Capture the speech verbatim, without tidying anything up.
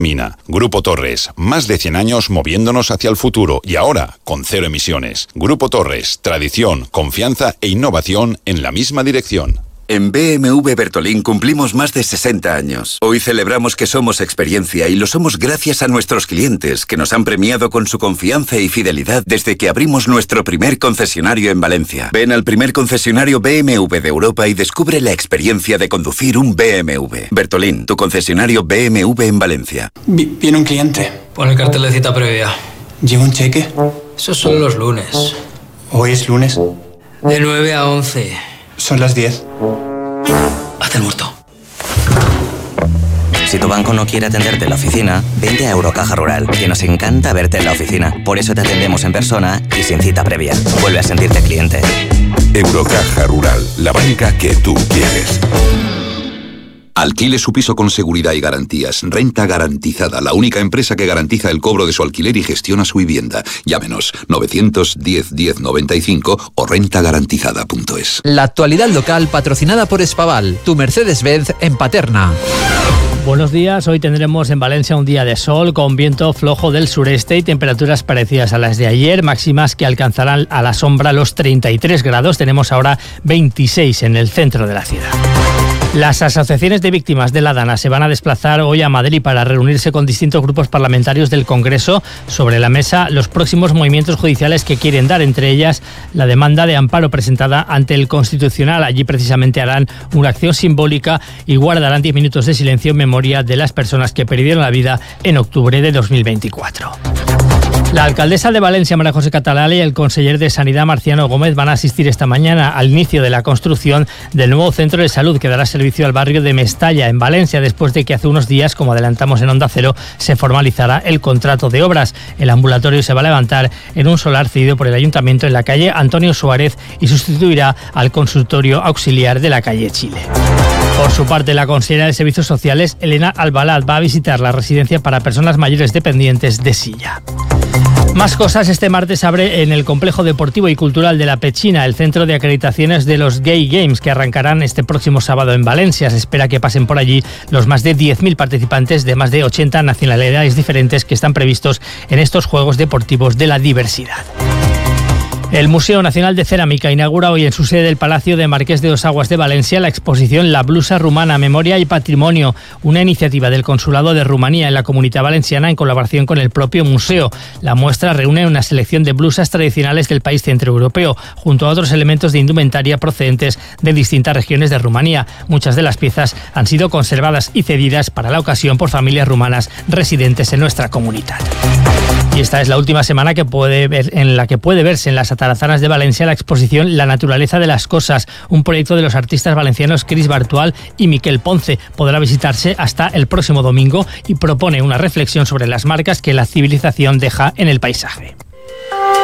Mina, Grupo Torres, más de cien años moviéndonos hacia el futuro y ahora con cero emisiones. Grupo Torres, tradición, confianza e innovación en la misma dirección. En B M W Bertolín cumplimos más de sesenta años. Hoy celebramos que somos experiencia y lo somos gracias a nuestros clientes, que nos han premiado con su confianza y fidelidad desde que abrimos nuestro primer concesionario en Valencia. Ven al primer concesionario B M W de Europa y descubre la experiencia de conducir un B M W. Bertolín, tu concesionario B M W en Valencia. Viene un cliente. Pon el cartel de cita previa. ¿Lleva un cheque? Esos son los lunes. ¿Hoy es lunes? De nueve a once. Son las diez. Hazte el muerto. Si tu banco no quiere atenderte en la oficina, vente a Eurocaja Rural, que nos encanta verte en la oficina. Por eso te atendemos en persona y sin cita previa. Vuelve a sentirte cliente. Eurocaja Rural, la banca que tú quieres. Alquile su piso con seguridad y garantías. Renta Garantizada, la única empresa que garantiza el cobro de su alquiler y gestiona su vivienda. Llámenos novecientos diez diez noventa y cinco o renta garantizada punto es. La actualidad local patrocinada por Espaval, tu Mercedes-Benz en Paterna. Buenos días, hoy tendremos en Valencia un día de sol con viento flojo del sureste y temperaturas parecidas a las de ayer, máximas que alcanzarán a la sombra los treinta y tres grados, tenemos ahora veintiséis en el centro de la ciudad. Las asociaciones de víctimas de la Dana se van a desplazar hoy a Madrid para reunirse con distintos grupos parlamentarios del Congreso. Sobre la mesa, los próximos movimientos judiciales que quieren dar, entre ellas la demanda de amparo presentada ante el Constitucional. Allí precisamente harán una acción simbólica y guardarán diez minutos de silencio en memoria de las personas que perdieron la vida en octubre de dos mil veinticuatro. La alcaldesa de Valencia, María José Catalá, y el conseller de Sanidad, Marciano Gómez, van a asistir esta mañana al inicio de la construcción del nuevo centro de salud que dará servicio al barrio de Mestalla, en Valencia, después de que hace unos días, como adelantamos en Onda Cero, se formalizara el contrato de obras. El ambulatorio se va a levantar en un solar cedido por el Ayuntamiento en la calle Antonio Suárez y sustituirá al consultorio auxiliar de la calle Chile. Por su parte, la consejera de Servicios Sociales, Elena Albalad, va a visitar la residencia para personas mayores dependientes de Silla. Más cosas, este martes abre en el Complejo Deportivo y Cultural de La Pechina el centro de acreditaciones de los Gay Games, que arrancarán este próximo sábado en Valencia. Se espera que pasen por allí los más de diez mil participantes de más de ochenta nacionalidades diferentes que están previstos en estos Juegos Deportivos de la Diversidad. El Museo Nacional de Cerámica inaugura hoy en su sede del Palacio de Marqués de Dos Aguas de Valencia la exposición La Blusa Rumana, Memoria y Patrimonio, una iniciativa del Consulado de Rumanía en la Comunidad Valenciana en colaboración con el propio museo. La muestra reúne una selección de blusas tradicionales del país centroeuropeo, junto a otros elementos de indumentaria procedentes de distintas regiones de Rumanía. Muchas de las piezas han sido conservadas y cedidas para la ocasión por familias rumanas residentes en nuestra comunidad. Y esta es la última semana que puede ver, en la que puede verse en las Atarazanas de Valencia la exposición La naturaleza de las cosas, un proyecto de los artistas valencianos Cris Bartual y Miquel Ponce. Podrá visitarse hasta el próximo domingo y propone una reflexión sobre las marcas que la civilización deja en el paisaje.